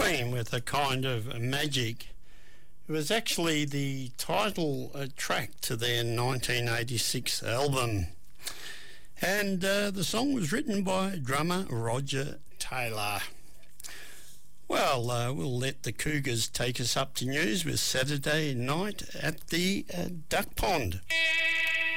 Cream with a kind of magic. It was actually the title track to their 1986 album. And the song was written by drummer Roger Taylor. Well, we'll let the Cougars take us up to news with Saturday night at the Duck Pond.